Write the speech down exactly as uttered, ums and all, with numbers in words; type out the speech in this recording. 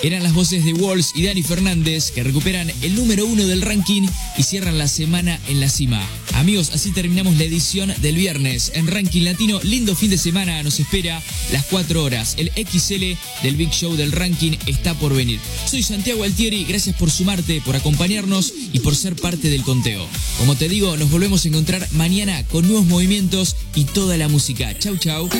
Eran las voces de Walls y Dani Fernández que recuperan el número uno del ranking y cierran la semana en la cima. Amigos, así terminamos la edición del viernes. En Ranking Latino, lindo fin de semana nos espera, las cuatro horas. El X L del Big Show del ranking está por venir. Soy Santiago Altieri, gracias por sumarte, por acompañarnos y por ser parte del conteo. Como te digo, nos volvemos a encontrar mañana con nuevos movimientos y toda la música. Chau, chau.